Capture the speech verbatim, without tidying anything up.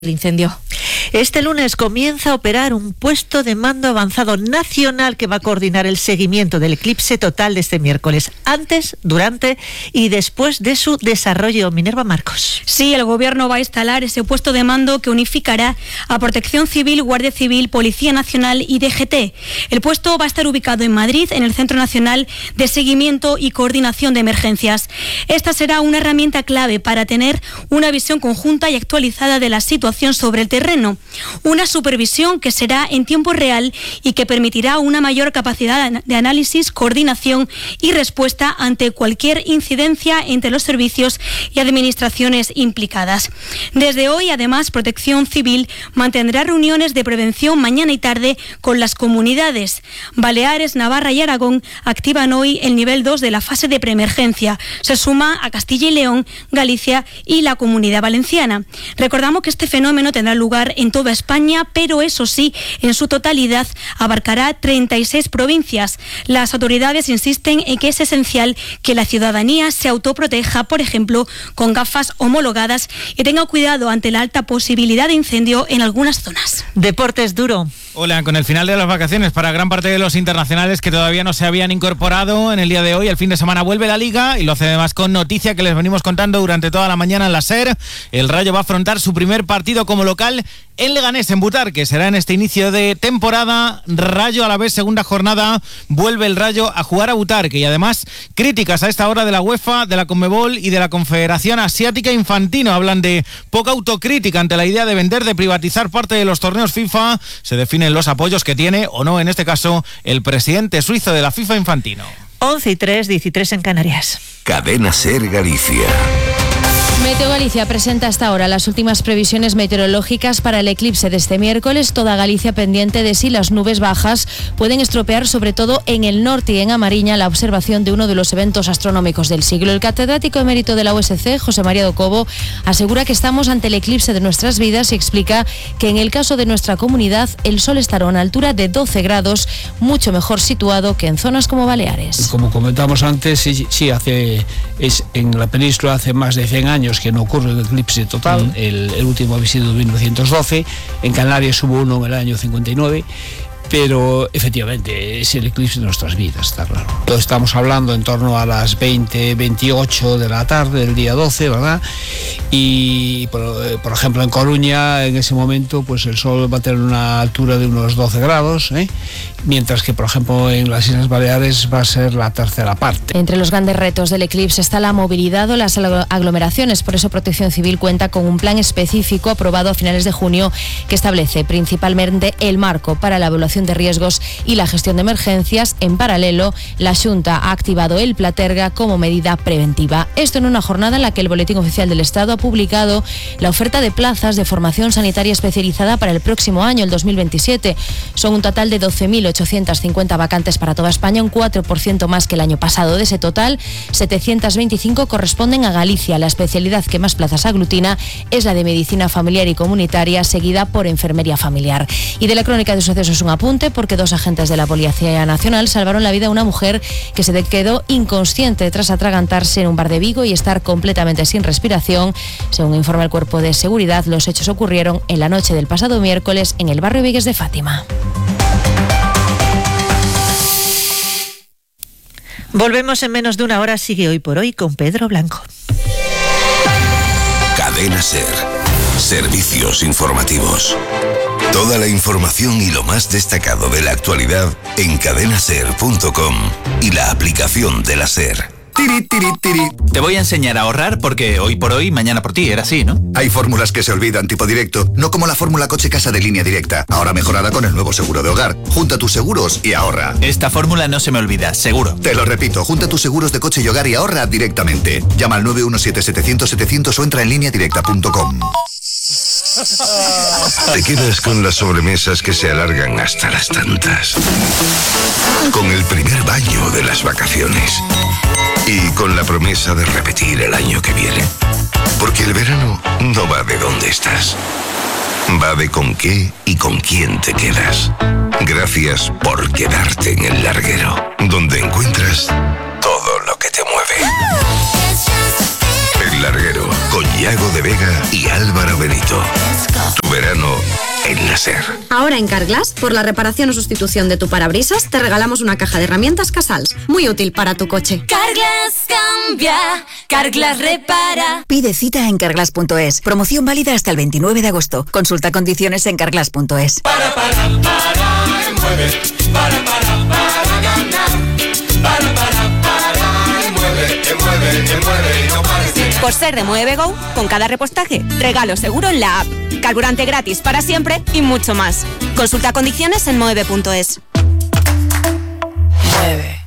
el incendio. Este lunes comienza a operar un puesto de mando avanzado nacional que va a coordinar el seguimiento del eclipse total de este miércoles, antes, durante y después de su desarrollo. Minerva Marcos. Sí, el Gobierno va a instalar ese puesto de mando que unificará a Protección Civil, Guardia Civil, Policía Nacional y D G T. El puesto va a estar ubicado en Madrid, en el Centro Nacional de Seguimiento y Coordinación de Emergencias. Esta será una herramienta clave para tener una visión conjunta y actualizada de la situación sobre el terreno. Una supervisión que será en tiempo real y que permitirá una mayor capacidad de análisis, coordinación y respuesta ante cualquier incidencia entre los servicios y administraciones implicadas. Desde hoy, además, Protección Civil mantendrá reuniones de prevención mañana y tarde con las comunidades. Baleares, Navarra y Aragón activan hoy el nivel dos de la fase de preemergencia. Se suma a Castilla y León, Galicia y la Comunidad Valenciana. Recordamos que este fenómeno tendrá lugar en toda España, pero eso sí, en su totalidad abarcará treinta y seis provincias. Las autoridades insisten en que es esencial que la ciudadanía se autoproteja, por ejemplo, con gafas homologadas y tenga cuidado ante la alta posibilidad de incendio en algunas zonas. Deportes duro. Hola, con el final de las vacaciones para gran parte de los internacionales que todavía no se habían incorporado en el día de hoy, el fin de semana vuelve la Liga y lo hace además con noticia que les venimos contando durante toda la mañana en la SER. El Rayo va a afrontar su primer partido como local en Leganés, en Butar, que será en este inicio de temporada. Rayo a la vez, segunda jornada, vuelve el Rayo a jugar a Butarque y además críticas a esta hora de la UEFA, de la Conmebol y de la Confederación Asiática Infantino. Hablan de poca autocrítica ante la idea de vender, de privatizar parte de los torneos FIFA. Se definen los apoyos que tiene, o no, en este caso, el presidente suizo de la FIFA Infantino. once y tres, dieciséis en Canarias. Cadena SER Galicia. Meteo Galicia presenta hasta ahora las últimas previsiones meteorológicas para el eclipse de este miércoles. Toda Galicia pendiente de si las nubes bajas pueden estropear, sobre todo en el norte y en A Mariña, la observación de uno de los eventos astronómicos del siglo. El catedrático emérito de la U S C, José María do Cobo, asegura que estamos ante el eclipse de nuestras vidas y explica que en el caso de nuestra comunidad el sol estará a una altura de doce grados, mucho mejor situado que en zonas como Baleares. Como comentamos antes, sí, sí hace es en la península hace más de cien años que no ocurre el eclipse total. Mm. el, el último había sido en mil novecientos doce, en Canarias hubo uno en el año cincuenta y nueve, pero efectivamente es el eclipse de nuestras vidas, está claro. Estamos hablando en torno a las veinte, veintiocho de la tarde del día doce, ¿verdad? Y por, por ejemplo en Coruña en ese momento pues el sol va a tener una altura de unos doce grados, ¿eh? Mientras que por ejemplo en las Islas Baleares va a ser la tercera parte. Entre los grandes retos del eclipse está la movilidad o las aglomeraciones. Por eso Protección Civil cuenta con un plan específico aprobado a finales de junio que establece principalmente el marco para la evaluación de riesgos y la gestión de emergencias. En paralelo, la Xunta ha activado el Platerga como medida preventiva. Esto en una jornada en la que el Boletín Oficial del Estado ha publicado la oferta de plazas de formación sanitaria especializada para el próximo año, el dos mil veintisiete. Son un total de doce mil ochocientas cincuenta vacantes para toda España, un cuatro por ciento más que el año pasado. De ese total, setecientas veinticinco corresponden a Galicia. La especialidad que más plazas aglutina es la de medicina familiar y comunitaria, seguida por enfermería familiar. Y de la crónica de sucesos un apunte, porque dos agentes de la Policía Nacional salvaron la vida a una mujer que se quedó inconsciente tras atragantarse en un bar de Vigo y estar completamente sin respiración. Según informa el Cuerpo de Seguridad, los hechos ocurrieron en la noche del pasado miércoles en el barrio Vigues de Fátima. Volvemos en menos de una hora. Sigue Hoy por Hoy con Pedro Blanco. Cadena SER. Servicios informativos. Toda la información y lo más destacado de la actualidad en cadena ser punto com y la aplicación de la SER. Tiri, tiri, tiri. Te voy a enseñar a ahorrar porque hoy por hoy, mañana por ti, era así, ¿no? Hay fórmulas que se olvidan, tipo directo, no como la fórmula coche casa de Línea Directa, ahora mejorada con el nuevo seguro de hogar. Junta tus seguros y ahorra. Esta fórmula no se me olvida, seguro. Te lo repito, junta tus seguros de coche y hogar y ahorra directamente. Llama al nueve uno siete, setecientos, setecientos o entra en línea directa punto com. Te quedas con las sobremesas que se alargan hasta las tantas. Con el primer baño de las vacaciones. Y con la promesa de repetir el año que viene. Porque el verano no va de dónde estás. Va de con qué y con quién te quedas. Gracias por quedarte en el larguero, donde encuentras todo lo que te mueve. El El Larguero, con Yago de Vega y Álvaro Benito. Tu verano en la SER. Ahora en Carglass, por la reparación o sustitución de tu parabrisas, te regalamos una caja de herramientas Casals, muy útil para tu coche. Carglass cambia, Carglass repara. Pide cita en carglass punto es. Promoción válida hasta el veintinueve de agosto. Consulta condiciones en carglass punto es. Para, para, para, mueve. Para, para, para ganar. Para, para, para, mueve, mueve, mueve, no pares de... Por ser de Mueve Go, con cada repostaje, regalo seguro en la app, carburante gratis para siempre y mucho más. Consulta condiciones en mueve punto es. Mueve.